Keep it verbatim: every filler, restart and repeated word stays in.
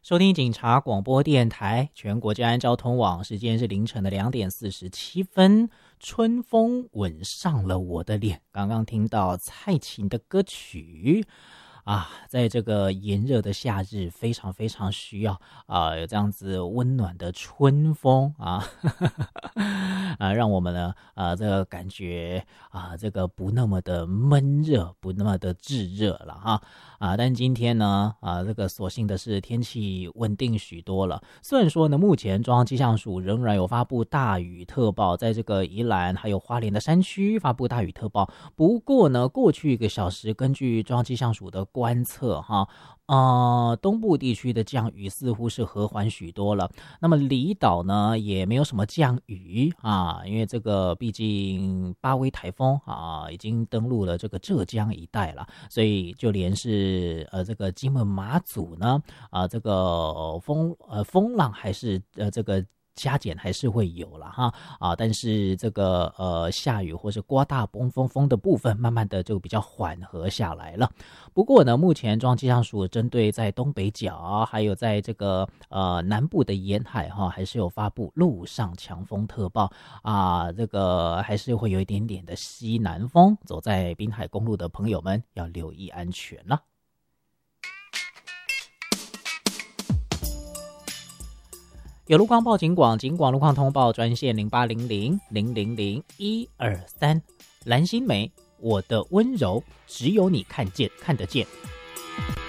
收听警察广播电台全国治安交通网，时间是凌晨的两点四十七分。春风吻上了我的脸，刚刚听到蔡琴的歌曲啊，在这个炎热的夏日，非常非常需要啊，有这样子温暖的春风啊，啊，让我们呢啊这个感觉啊这个不那么的闷热，不那么的炙热了哈啊。但今天呢啊这个所幸的是天气稳定许多了，虽然说呢目前中央气象署仍然有发布大雨特报，在这个宜兰还有花莲的山区发布大雨特报，不过呢过去一个小时根据中央气象署的观测哈，呃，东部地区的降雨似乎是和缓许多了。那么离岛呢也没有什么降雨啊，因为这个毕竟巴威台风啊已经登陆了这个浙江一带了，所以就连是呃这个金门马祖呢啊这个风呃风浪还是呃这个。加减还是会有了哈啊，但是这个呃下雨或是刮大风风风的部分，慢慢的就比较缓和下来了。不过呢，目前中央气象署针对在东北角还有在这个呃南部的沿海哈，还是有发布陆上强风特报啊，这个还是会有一点点的西南风，走在滨海公路的朋友们要留意安全了。有路况报警广，警广路况通报专线零八零零零零零一二三。蓝心湄，我的温柔只有你看见看得见。